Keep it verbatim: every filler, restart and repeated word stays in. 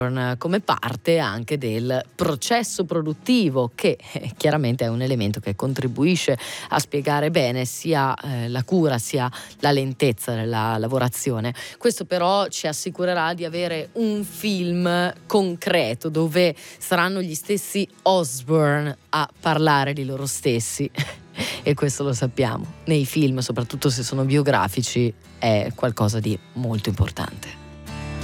come parte anche del processo produttivo, che eh, chiaramente è un elemento che contribuisce a spiegare bene sia eh, la cura sia la lentezza della lavorazione. Questo però ci assicurerà di avere un film concreto dove saranno gli stessi Osbourne a parlare di loro stessi e questo lo sappiamo. Nei film, soprattutto se sono biografici, è qualcosa di molto importante.